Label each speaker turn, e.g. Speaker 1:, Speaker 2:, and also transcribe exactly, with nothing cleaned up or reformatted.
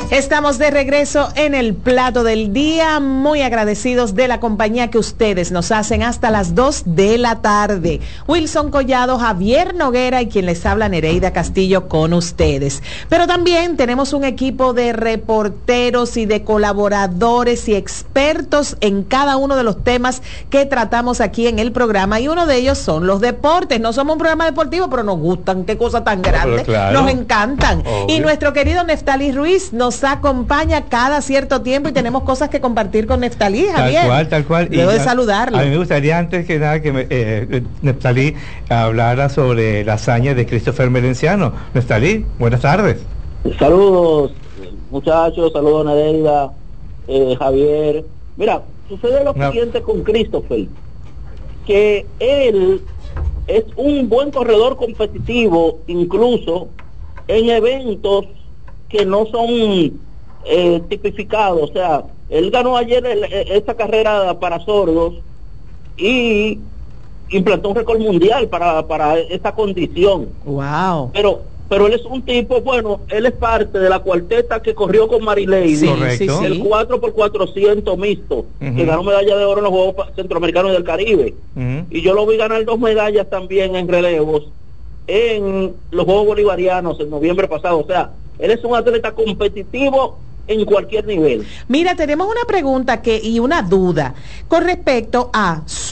Speaker 1: Estamos de regreso en el plato del día, muy agradecidos de la compañía que ustedes nos hacen hasta las dos de la tarde. Wilson Collado, Javier Noguera y quien les habla, Nereida Castillo, con ustedes. Pero también tenemos un equipo de reporteros y de colaboradores y expertos en cada uno de los temas que tratamos aquí en el programa, y uno de ellos son los deportes. No somos un programa deportivo, pero nos gustan, qué cosa tan grande, no, claro, nos encantan. Obvio. Y nuestro querido Neftalí Ruiz nos acompaña cada cierto tiempo y tenemos cosas que compartir con Neftalí, Javier.
Speaker 2: Tal cual, tal cual.
Speaker 1: Debo
Speaker 2: y
Speaker 1: de
Speaker 2: ya,
Speaker 1: saludarlo.
Speaker 2: A mí me gustaría antes que nada que me, eh, Neftalí hablara sobre la hazaña de Christopher Merenciano. Neftalí, buenas tardes.
Speaker 3: Saludos, muchachos, saludos Nereida, eh, Javier. Mira, sucede lo no. siguiente con Christopher, que él es un buen corredor competitivo, incluso en eventos que no son eh, tipificados. O sea, él ganó ayer el, esta carrera para sordos y implantó un récord mundial para, para esa condición.
Speaker 1: Wow. Pero
Speaker 3: pero él es un tipo, bueno, él es parte de la cuarteta que corrió con Marilady,
Speaker 1: sí, correcto,
Speaker 3: el cuatro por cuatrocientos mixto,
Speaker 2: uh-huh,
Speaker 3: que ganó medalla de oro en los Juegos Centroamericanos y del Caribe. Uh-huh. Y yo lo vi ganar dos medallas también en relevos en los Juegos Bolivarianos en noviembre pasado. O sea, él es un atleta competitivo en cualquier nivel.
Speaker 1: Mira, tenemos una pregunta que y una duda con respecto a su